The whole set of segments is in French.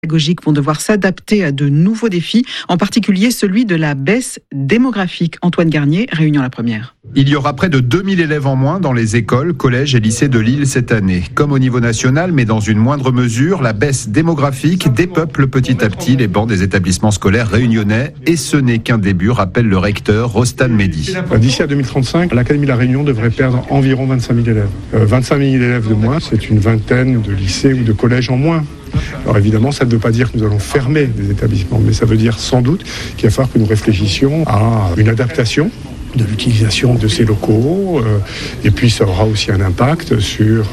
pédagogiques vont devoir s'adapter à de nouveaux défis, en particulier celui de la baisse démographique. Antoine Garnier, Réunion la première. Il y aura près de 2000 élèves en moins dans les écoles, collèges et lycées de l'île cette année. Comme au niveau national, mais dans une moindre mesure, la baisse démographique dépeuple petit à petit les bancs des établissements scolaires réunionnais. Et ce n'est qu'un début, rappelle le recteur Rostan Mehdi. D'ici à 2035, l'Académie de la Réunion devrait perdre environ 25 000 élèves. 25 000 élèves de moins, c'est une vingtaine de lycées ou de collèges en moins. Alors évidemment, ça ne veut pas dire que nous allons fermer des établissements, mais ça veut dire sans doute qu'il va falloir que nous réfléchissions à une adaptation de l'utilisation de ces locaux, et puis ça aura aussi un impact sur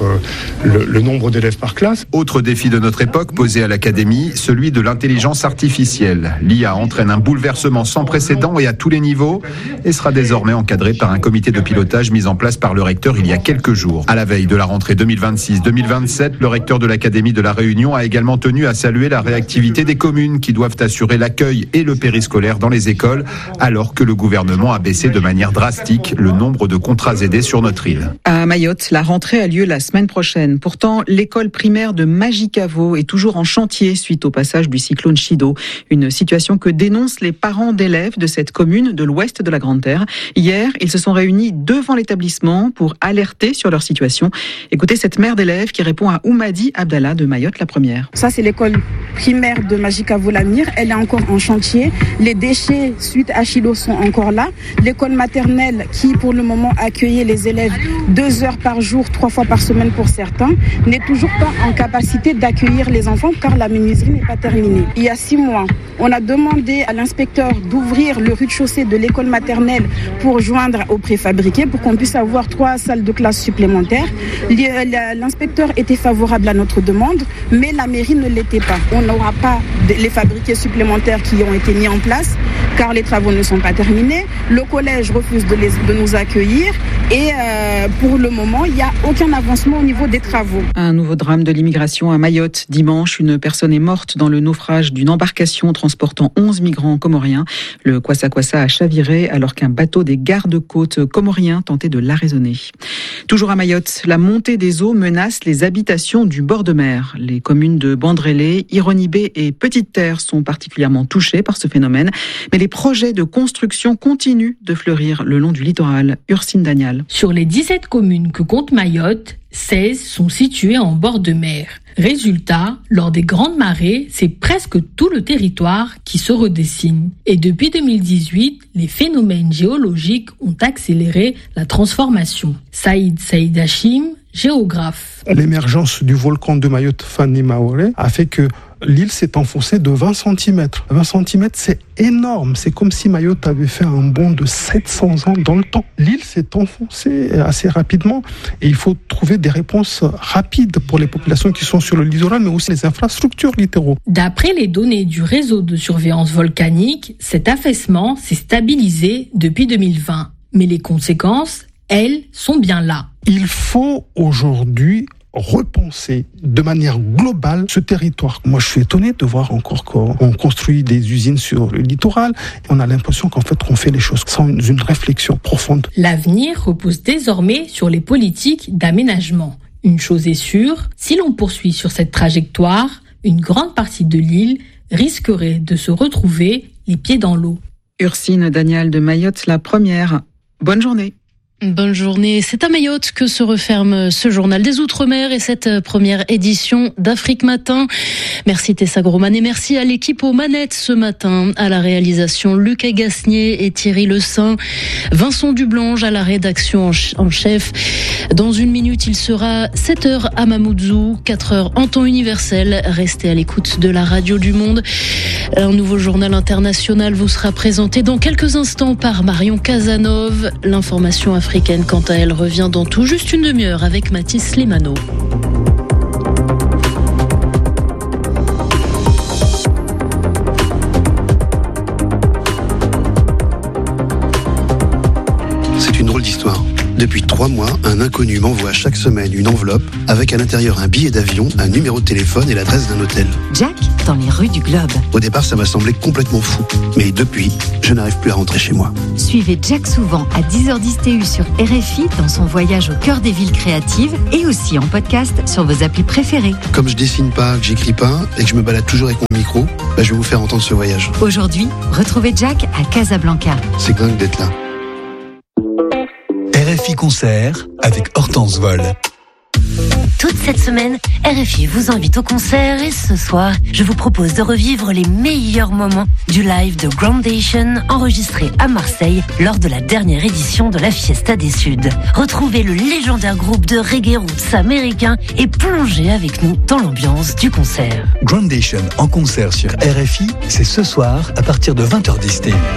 le nombre d'élèves par classe. Autre défi de notre époque posé à l'Académie, celui de l'intelligence artificielle. L'IA entraîne un bouleversement sans précédent et à tous les niveaux, et sera désormais encadré par un comité de pilotage mis en place par le recteur il y a quelques jours. À la veille de la rentrée 2026-2027, le recteur de l'Académie de la Réunion a également tenu à saluer la réactivité des communes qui doivent assurer l'accueil et le périscolaire dans les écoles, alors que le gouvernement a baissé de manière drastique le nombre de contrats aidés sur notre île. À Mayotte, la rentrée a lieu la semaine prochaine. Pourtant, l'école primaire de Magicavo est toujours en chantier suite au passage du cyclone Chido. Une situation que dénoncent les parents d'élèves de cette commune de l'ouest de la Grande Terre. Hier, ils se sont réunis devant l'établissement pour alerter sur leur situation. Écoutez cette mère d'élèves qui répond à Oumadi Abdallah de Mayotte la première. Ça, c'est l'école primaire de Magicavo-Lamir. Elle est encore en chantier. Les déchets suite à Chido sont encore là. L'école maternelle qui, pour le moment, accueillait les élèves 2 heures par jour, 3 fois par semaine pour certains, n'est toujours pas en capacité d'accueillir les enfants car la menuiserie n'est pas terminée. Il y a 6 mois, on a demandé à l'inspecteur d'ouvrir le rez-de-chaussée de l'école maternelle pour joindre au préfabriqué pour qu'on puisse avoir 3 salles de classe supplémentaires. L'inspecteur était favorable à notre demande, mais la mairie ne l'était pas. On n'aura pas les fabriqués supplémentaires qui ont été mis en place car les travaux ne sont pas terminés. Le collège refuse de nous accueillir et pour le moment, il n'y a aucun avancement au niveau des travaux. Un nouveau drame de l'immigration à Mayotte. Dimanche, une personne est morte dans le naufrage d'une embarcation transportant 11 migrants comoriens. Le Kwassa Kwassa a chaviré alors qu'un bateau des gardes-côtes comoriens tentait de l'arraisonner. Toujours à Mayotte, la montée des eaux menace les habitations du bord de mer. Les communes de Bandrélé, Ironibé et Petite-Terre sont particulièrement touchées par ce phénomène. Mais les projets de construction continuent de fleurir le long du littoral. Ursine Danial. Sur les 17 communes que compte Mayotte, 16 sont situées en bord de mer. Résultat, lors des grandes marées, c'est presque tout le territoire qui se redessine. Et depuis 2018, les phénomènes géologiques ont accéléré la transformation. Saïd Hachim, géographe. L'émergence du volcan de Mayotte, Fani Maoré, a fait que l'île s'est enfoncée de 20 cm. 20 cm, c'est énorme. C'est comme si Mayotte avait fait un bond de 700 ans dans le temps. L'île s'est enfoncée assez rapidement et il faut trouver des réponses rapides pour les populations qui sont sur le littoral, mais aussi les infrastructures littéraux. D'après les données du réseau de surveillance volcanique, cet affaissement s'est stabilisé depuis 2020. Mais les conséquences, elles, sont bien là. Il faut aujourd'hui repenser de manière globale ce territoire. Moi, je suis étonné de voir encore qu'on construit des usines sur le littoral. On a l'impression qu'en fait, on fait les choses sans une réflexion profonde. L'avenir repose désormais sur les politiques d'aménagement. Une chose est sûre, si l'on poursuit sur cette trajectoire, une grande partie de l'île risquerait de se retrouver les pieds dans l'eau. Ursine Danial de Mayotte, la première. Bonne journée. Bonne journée. C'est à Mayotte que se referme ce journal des Outre-mer et cette première édition d'Afrique Matin. Merci Tessa Groman et merci à l'équipe aux manettes ce matin. À la réalisation, Lucas Gasnier et Thierry Le Saint. Vincent Dublange à la rédaction en chef. Dans une minute, il sera 7h à Mamoudzou, 4h en temps universel. Restez à l'écoute de la radio du Monde. Un nouveau journal international vous sera présenté dans quelques instants par Marion Casanov. L'information africaine, quant à elle, revient dans tout juste une demi-heure avec Mathis Lemano. C'est une drôle d'histoire. Depuis 3 mois, un inconnu m'envoie chaque semaine une enveloppe avec à l'intérieur un billet d'avion, un numéro de téléphone et l'adresse d'un hôtel. Jack dans les rues du globe. Au départ, ça m'a semblé complètement fou. Mais depuis, je n'arrive plus à rentrer chez moi. Suivez Jack Souvent à 10h10 TU sur RFI dans son voyage au cœur des villes créatives et aussi en podcast sur vos applis préférées. Comme je dessine pas, que j'écris pas et que je me balade toujours avec mon micro, je vais vous faire entendre ce voyage. Aujourd'hui, retrouvez Jack à Casablanca. C'est dingue d'être là. RFI Concert avec Hortense Vol. Toute cette semaine, RFI vous invite au concert et ce soir, je vous propose de revivre les meilleurs moments du live de Groundation enregistré à Marseille lors de la dernière édition de la Fiesta des Suds. Retrouvez le légendaire groupe de reggae roots américain et plongez avec nous dans l'ambiance du concert. Groundation en concert sur RFI, c'est ce soir à partir de 20h10.